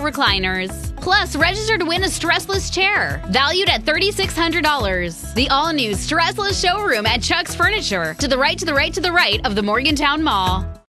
recliners. Plus, register to win a stressless chair, valued at $3,600. The all-new stressless showroom at Chuck's Furniture, to the right of the Morgantown Mall.